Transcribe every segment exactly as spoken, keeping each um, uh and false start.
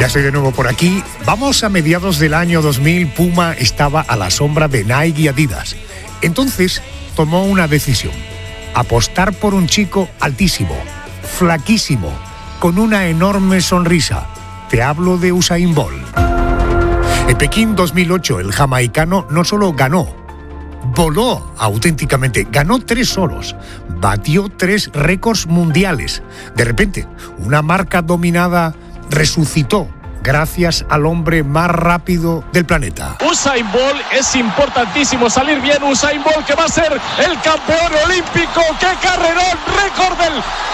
estoy de nuevo por aquí. Vamos a mediados del año dos mil. Puma estaba a la sombra de Nike y Adidas. Entonces tomó una decisión: apostar por un chico altísimo, flaquísimo, con una enorme sonrisa. Te hablo de Usain Bolt. En Pekín dos mil ocho, el jamaicano no solo ganó, voló auténticamente, ganó tres oros, batió tres récords mundiales. De repente, una marca dominada resucitó gracias al hombre más rápido del planeta. Usain Bolt, es importantísimo salir bien. Usain Bolt, que va a ser el campeón olímpico. ¡Qué carrerón! ¡Récord del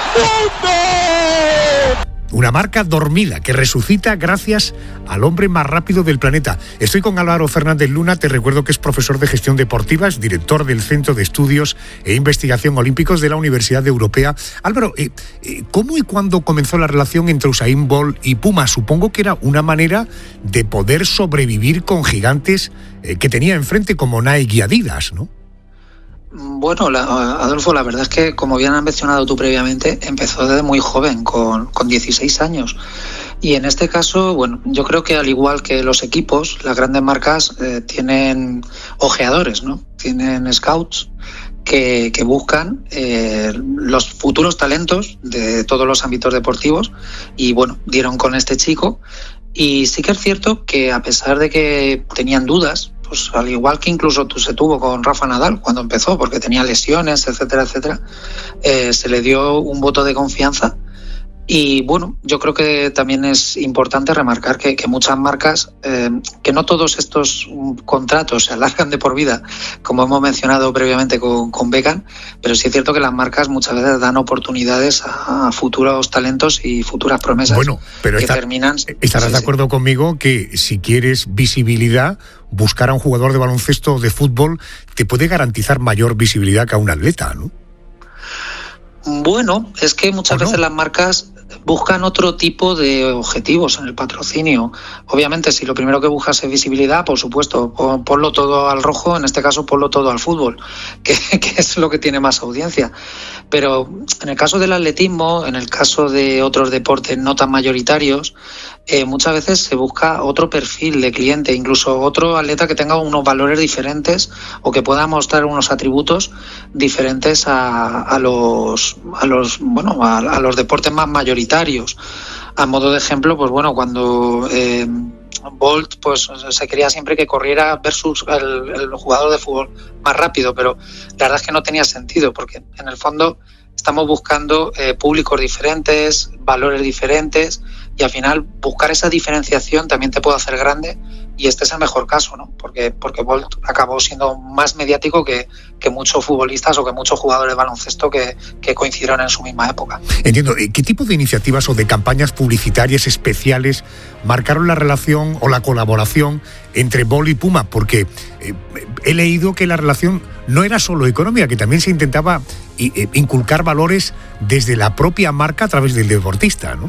mundo! Una marca dormida que resucita gracias al hombre más rápido del planeta. Estoy con Álvaro Fernández Luna, te recuerdo que es profesor de gestión deportiva, es director del Centro de Estudios e Investigación Olímpicos de la Universidad Europea. Álvaro, eh, eh, ¿cómo y cuándo comenzó la relación entre Usain Bolt y Puma? Supongo que era una manera de poder sobrevivir con gigantes eh, que tenía enfrente como Nike y Adidas, ¿no? Bueno, la, Adolfo, la verdad es que, como bien has mencionado tú previamente, empezó desde muy joven, con, con dieciséis años. Y en este caso, bueno, yo creo que al igual que los equipos, las grandes marcas eh, tienen ojeadores, ¿no? Tienen scouts que, que buscan eh, los futuros talentos de todos los ámbitos deportivos. Y bueno, dieron con este chico. Y sí que es cierto que, a pesar de que tenían dudas, pues al igual que incluso tú se tuvo con Rafa Nadal cuando empezó, porque tenía lesiones, etcétera, etcétera, eh, se le dio un voto de confianza. Y bueno, yo creo que también es importante remarcar que, que muchas marcas, eh, que no todos estos contratos se alargan de por vida, como hemos mencionado previamente con, con Beckham, pero sí es cierto que las marcas muchas veces dan oportunidades a, a futuros talentos y futuras promesas. Bueno, pero que está, terminan... estarás sí, de sí. acuerdo conmigo que si quieres visibilidad, buscar a un jugador de baloncesto o de fútbol te puede garantizar mayor visibilidad que a un atleta, ¿no? Bueno, es que muchas veces no? las marcas buscan otro tipo de objetivos en el patrocinio. Obviamente, si lo primero que buscas es visibilidad, por supuesto, ponlo todo al rojo, en este caso ponlo todo al fútbol, que, que es lo que tiene más audiencia. Pero en el caso del atletismo, en el caso de otros deportes no tan mayoritarios, eh, muchas veces se busca otro perfil de cliente, incluso otro atleta que tenga unos valores diferentes o que pueda mostrar unos atributos diferentes a, a los a los bueno a, a los deportes más mayoritarios. A modo de ejemplo, pues bueno, cuando eh, Bolt pues se quería siempre que corriera versus el, el jugador de fútbol más rápido, pero la verdad es que no tenía sentido, porque en el fondo estamos buscando eh, públicos diferentes, valores diferentes, y al final buscar esa diferenciación también te puede hacer grande, y este es el mejor caso, ¿no? Porque, porque Bolt acabó siendo más mediático que, que muchos futbolistas o que muchos jugadores de baloncesto que, que coincidieron en su misma época. Entiendo. ¿Qué tipo de iniciativas o de campañas publicitarias especiales marcaron la relación o la colaboración entre Bolt y Puma? Porque eh, he leído que la relación no era solo económica, que también se intentaba eh, inculcar valores desde la propia marca a través del deportista, ¿no?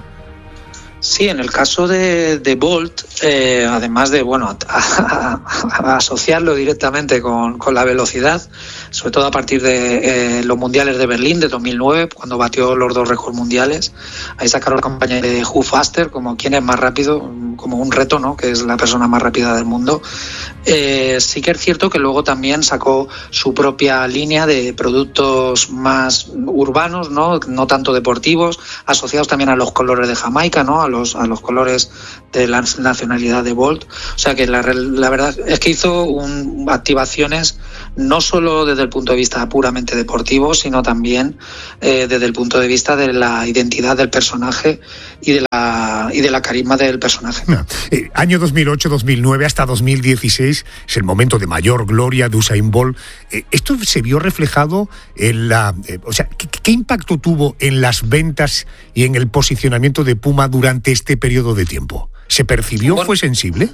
Sí, en el caso de, de Bolt, eh, además de bueno a, a, a asociarlo directamente con, con la velocidad, sobre todo a partir de eh, los mundiales de Berlín de dos mil nueve, cuando batió los dos récords mundiales, ahí sacaron la campaña de Who Faster, como quién es más rápido, como un reto, ¿no? Que es la persona más rápida del mundo. Eh, sí que es cierto que luego también sacó su propia línea de productos más urbanos, no, no tanto deportivos, asociados también a los colores de Jamaica, ¿no? A los, a los colores de la nacionalidad de Bolt. O sea que la, la verdad es que hizo un, activaciones no solo desde el punto de vista puramente deportivo, sino también eh, desde el punto de vista de la identidad del personaje y de la, y de la carisma del personaje. No. Eh, año dos mil ocho dos mil nueve hasta dos mil dieciséis es el momento de mayor gloria de Usain Bolt. Eh, ¿Esto se vio reflejado en la... Eh, o sea, ¿qué, ¿qué impacto tuvo en las ventas y en el posicionamiento de Puma durante este periodo de tiempo? ¿Se percibió? Bueno, ¿fue sensible?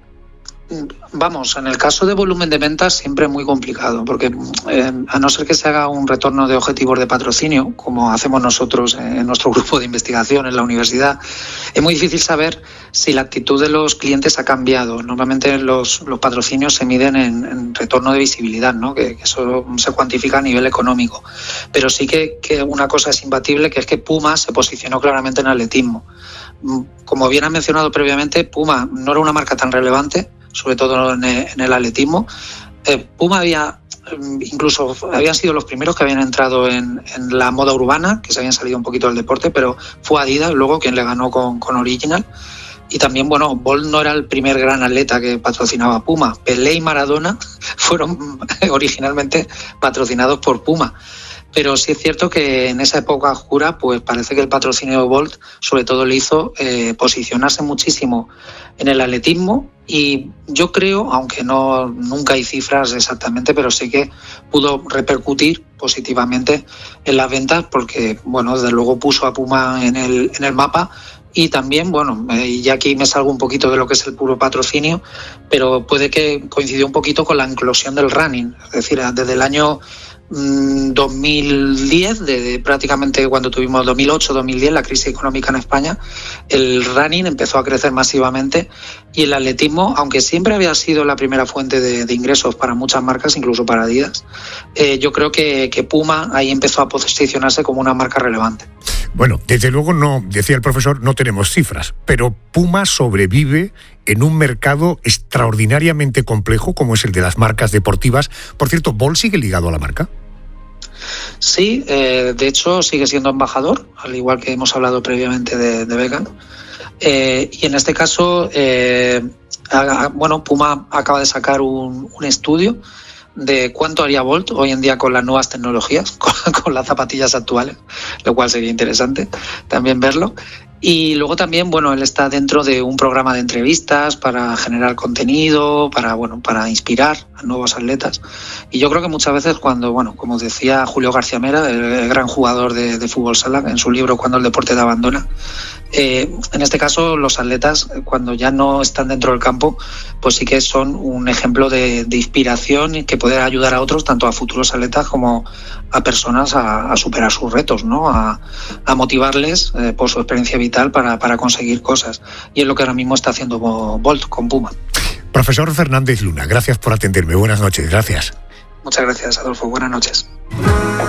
Vamos, en el caso de volumen de ventas siempre es muy complicado, porque eh, a no ser que se haga un retorno de objetivos de patrocinio, como hacemos nosotros en nuestro grupo de investigación en la universidad, es muy difícil saber si la actitud de los clientes ha cambiado. Normalmente los, los patrocinios se miden en, en retorno de visibilidad, ¿no? Que, que eso se cuantifica a nivel económico. Pero sí que, que una cosa es imbatible, que es que Puma se posicionó claramente en atletismo. Como bien han mencionado previamente, Puma no era una marca tan relevante, sobre todo en el, en el atletismo. Eh, Puma había, incluso habían sido los primeros que habían entrado en, en la moda urbana, que se habían salido un poquito del deporte, pero fue Adidas luego quien le ganó con, con Original. Y también, bueno, Bolt no era el primer gran atleta que patrocinaba Puma. Pelé y Maradona fueron originalmente patrocinados por Puma. Pero sí es cierto que en esa época oscura, pues parece que el patrocinio de Bolt sobre todo le hizo eh, posicionarse muchísimo en el atletismo, y yo creo, aunque no nunca hay cifras exactamente, pero sí que pudo repercutir positivamente en las ventas, porque, bueno, desde luego puso a Puma en el, en el mapa. Y también, bueno, eh, ya aquí me salgo un poquito de lo que es el puro patrocinio, pero puede que coincidió un poquito con la inclusión del running. Es decir, desde el año mmm, dos mil diez, de, de prácticamente cuando tuvimos dos mil ocho dos mil diez, la crisis económica en España, el running empezó a crecer masivamente, y el atletismo, aunque siempre había sido la primera fuente de, de ingresos para muchas marcas, incluso para Adidas, eh, yo creo que, que Puma ahí empezó a posicionarse como una marca relevante. Bueno, desde luego no, decía el profesor, no tenemos cifras, pero Puma sobrevive en un mercado extraordinariamente complejo como es el de las marcas deportivas. Por cierto, ¿Bolt sigue ligado a la marca? Sí, eh, de hecho sigue siendo embajador, al igual que hemos hablado previamente de, de Beckham. Eh, y en este caso, eh, a, bueno, Puma acaba de sacar un, un estudio de cuánto haría Bolt hoy en día con las nuevas tecnologías, con, con las zapatillas actuales, lo cual sería interesante también verlo. Y luego también, bueno, él está dentro de un programa de entrevistas para generar contenido, para, bueno, para inspirar a nuevos atletas. Y yo creo que muchas veces cuando, bueno, como decía Julio García Mera, el, el gran jugador de, de fútbol sala, en su libro Cuando el deporte te abandona, eh, en este caso los atletas, cuando ya no están dentro del campo, pues sí que son un ejemplo de, de inspiración y que puede ayudar a otros, tanto a futuros atletas como a personas a, a superar sus retos, ¿no? A, a motivarles eh, por su experiencia vital para, para conseguir cosas. Y es lo que ahora mismo está haciendo Bolt con Puma. Profesor Fernández Luna, gracias por atenderme. Buenas noches, gracias. Muchas gracias, Adolfo. Buenas noches.